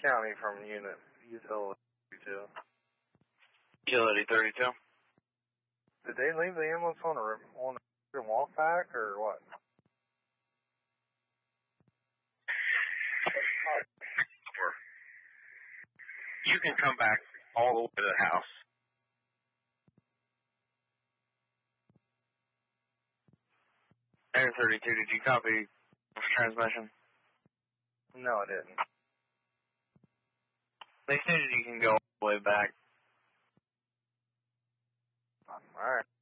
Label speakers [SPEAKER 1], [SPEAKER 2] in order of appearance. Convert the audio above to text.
[SPEAKER 1] County from Utility 32.
[SPEAKER 2] Utility 32.
[SPEAKER 1] Did they leave the ambulance on a walk back or what?
[SPEAKER 2] You can come back all the way to the house. Air 32, did you copy transmission?
[SPEAKER 1] No, I didn't.
[SPEAKER 2] They stated you can go all the way back.
[SPEAKER 1] All right.